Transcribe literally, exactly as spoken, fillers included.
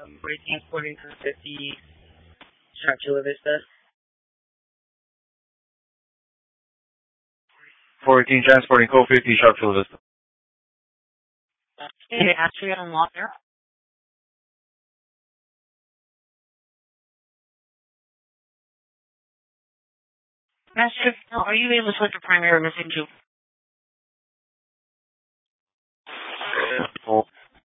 fourteen forty fifty Sharp Chula Vista. fourteen transporting code fifty Sharp Chula Vista. Okay, actually on water. Master, are you able to select the primary missing two?